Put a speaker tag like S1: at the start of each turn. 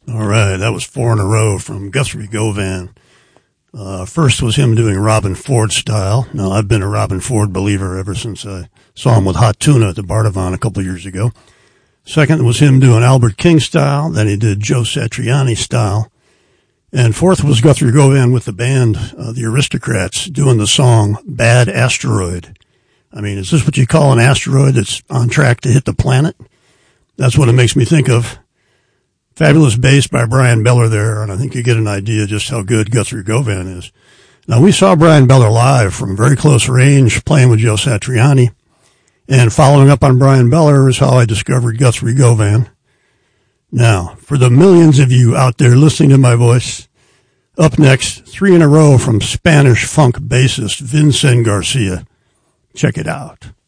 S1: All right, that was 4 in a row from Guthrie Govan. First was him doing Robin Ford style. Now, I've been a Robin Ford believer ever since I saw him with Hot Tuna at the Bardavon a couple of years ago. Second was him doing Albert King style. Then he did Joe Satriani style. And fourth was Guthrie Govan with the band, the Aristocrats, doing the song Bad Asteroid. I mean, is this what you call an asteroid that's on track to hit the planet? That's what it makes me think of. Fabulous bass by Brian Beller there, and I think you get an idea just how good Guthrie Govan is. Now, we saw Brian Beller live from very close range playing with Joe Satriani, and following up on Brian Beller is how I discovered Guthrie Govan. Now, for the millions of you out there listening to my voice, up next, 3 in a row from Spanish funk bassist Vincent Garcia. Check it out.